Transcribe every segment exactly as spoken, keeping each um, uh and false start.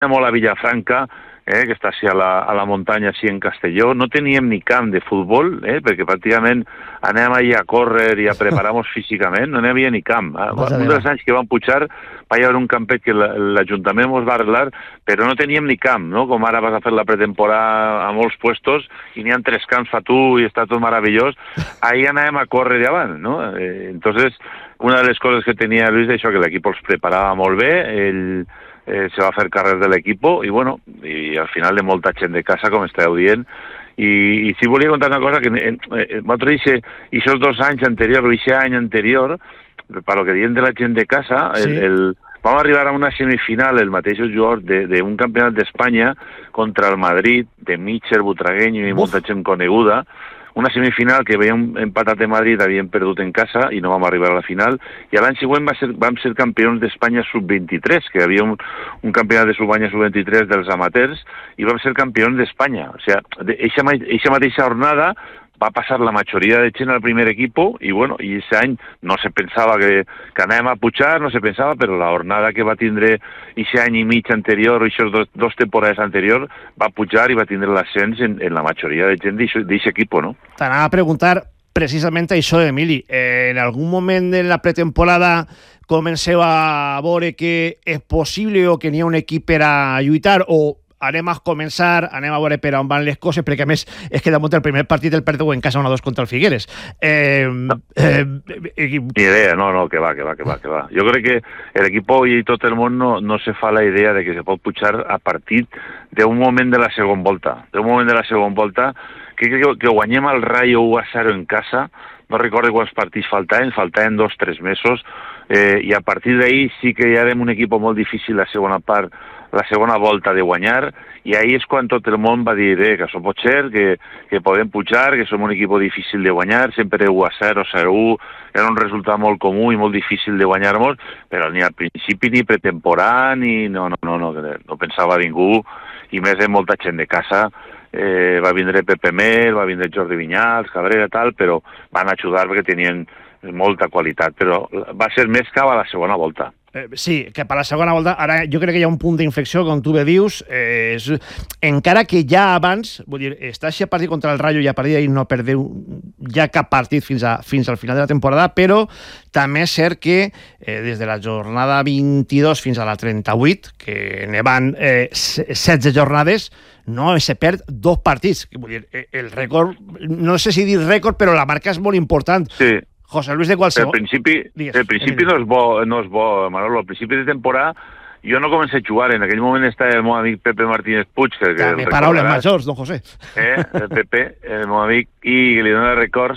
molt a Vilafranca, eh, que està així a la, a la muntanya, així en Castelló. No teníem ni camp de futbol, eh, perquè pràcticament anem allà a córrer i a preparar-nos físicament, no n'hi havia ni camp. Eh? Un dels anys que vam pujar va haver un campet que l'Ajuntament ens va arreglar, però no teníem ni camp, no? Com ara vas a fer la pretemporada a molts puestos i n'hi ha tres camps fa tu i està tot meravellós. Ahí anàvem a córrer davant, no? Eh, entonces, una de les coses que tenia Luis és això, que l'equip els preparava molt bé, ell eh, se va fer càrrec de l'equip i, bueno, i al final de molta gent de casa, com estàveu dient. I, i si volia contar una cosa, que eh, eh, nosaltres aquests dos anys anteriors, o aquest any anterior, per lo que diem de la gent de casa, sí. el, el, vam arribar a una semifinal, el mateix jugador, d'un campionat d'Espanya contra el Madrid, de Mitchell, Butragueño i molta gent coneguda, una semifinal que havíem empatat de Madrid, havíem perdut en casa i no vam arribar a la final, i l'any següent va ser, vam ser campions d'Espanya sub vint-i-tres, que hi havia un, un campionat de Espanya sub vint-i-tres dels amateurs, i vam ser campions d'Espanya. O sigui, eixa mateixa jornada va passar la majoria de gent al primer equip i, bueno, i aquest any no se pensava que, que anàvem a pujar, no se pensava, però la jornada que va tindre aquest any i mig anterior, o aquestes dos, dos temporades anterior, va pujar i va tindre l'ascens en, en la majoria de gent d'aquest equip, no? T'anava a preguntar precisament això, Emili. Eh, en algun moment de la pretemporada comenceu a veure que és possible o que n'hi ha un equip per a lluitar, o anem a començar, anem a veure per on van les coses, perquè a més és que damunt el primer partit el perdeu en casa un a dos contra el Figueres. Eh, no. eh, eh, Ni idea, no, no, que va, que va, que va, que va. Jo crec que l'equip i tot el món no, no se fa la idea de que se pot pujar a partir d'un moment de la segona volta. D'un moment de la segona volta, que, que, que guanyem el Rayo u a zero en casa, no recordo quants partits faltaven, faltaven dos o tres mesos, eh, i a partir d'ahir sí que ja érem un equip molt difícil la segona part, la segona volta de guanyar, i ahir és quan tot el món va dir eh, que això pot ser, que, que podem pujar, que som un equip difícil de guanyar, sempre u a zero, zero a u, era un resultat molt comú i molt difícil de guanyar molt, però ni al principi ni pretemporada, ni no, no, no, no, no pensava ningú, i més en molta gent de casa. Eh, va vindre Pepe Mel, va vindre Jordi Vinyals, Cabrera i tal, però van ajudar perquè tenien molta qualitat, però va ser més cap a la segona volta. Eh, sí, que per la segona volta, ara jo crec que hi ha un punt d'inflexió, com tu bé dius, eh, és, encara que ja abans, vull dir, està així a partir contra el Rayo i a partir d'ahir no perdeu ja cap partit fins, a, fins al final de la temporada, però també és cert que eh, des de la jornada vint-i-dos fins a la trenta-vuit, que ne van eh, setze jornades, no se perd dos partits. Vull dir, el rècord, no sé si dir rècord, però la marca és molt important. Sí. José Luis de qualsevol... El principi, Digues, el principi no és bo, no és bo, Manolo. Al principi de temporada jo no comencé a jugar. En aquell moment estava el meu amic Pepe Martínez Puig, que, que també paraules majors, don José. Eh, el Pepe, el meu amic, i que li dona records.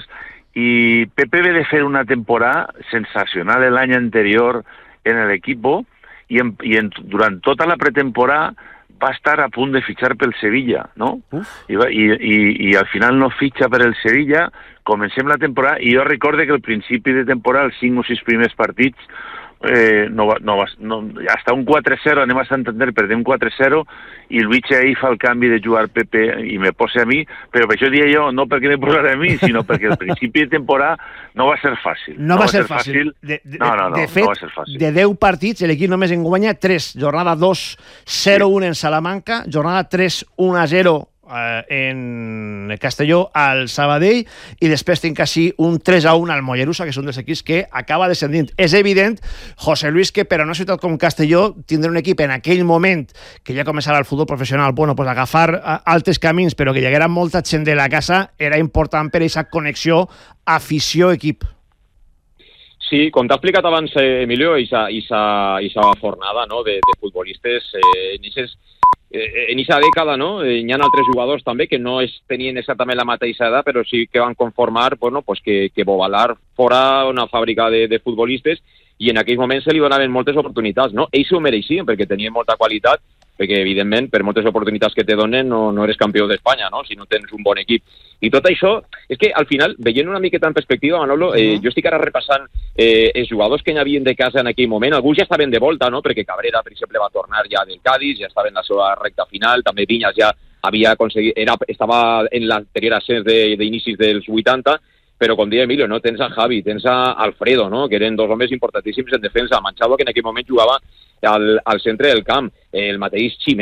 I Pepe ve de fer una temporada sensacional l'any anterior en l'equip i, en, i en, durant tota la pretemporada va estar a punt de fitxar pel Sevilla, no? I, va, i, i, i al final no fitxa per el Sevilla, comencem la temporada, i jo recorde que al principi de temporada, els cinc o sis primers partits, eh, no, no, no, hasta un quatre zero, anem a Santander, perdem quatre zero, i el Luigi ahí fa el canvi de jugar Pepe i me posa a mi, però per això dia jo, no perquè me posara a mi, sinó perquè al principi de temporada no va ser fàcil. No, no va, va ser fàcil. fàcil. De, de, no, no, no, de fet, no va ser fàcil. De deu partits, l'equip només en guanya tres. Jornada dos, zero a u sí. En Salamanca, jornada tres, un a zero en Castelló al Sabadell, i després tinc així un tres a un al Mollerussa, que és un dels equips que acaba descendint. És evident, José Luis, que per a una ciutat com Castelló tindre un equip en aquell moment que ja començarà el futbol professional, bueno, pues agafar altres camins, però que hi haguera molta gent de la casa, era important per a aquesta connexió afició-equip. Sí, com t'ha explicat abans, Emilio, aquesta fornada, no, de, de futbolistes, eh, en aquestes en aquesta dècada, no? Hi ha altres jugadors també que no es tenien exactament la mateixa edat, però sí que van conformar, bueno, pues que, que Bovalar fora una fàbrica de, de futbolistes, i en aquells moments se li donaven moltes oportunitats, no? Ells ho mereixien perquè tenien molta qualitat, perquè evidentment per moltes oportunitats que te donen no, no eres campió d'Espanya, no? Si no tens un bon equip. I tot això, és que al final, veient una miqueta en perspectiva, Manolo, eh, jo estic ara repassant eh, els jugadors que hi havien de casa en aquell moment, alguns ja estaven de volta, no? Perquè Cabrera, per exemple, va tornar ja del Cádiz, ja estava en la seva recta final, també Vinyas ja havia aconseguit, era, estava en l'anterior ascens d'inicis dels vuitanta, però com deia Emilio, no? Tens a Javi, tens a Alfredo, no? Que eren dos homes importantíssims en defensa, Manchado, que en aquell moment jugava al, al centre del camp, el mateix Xime,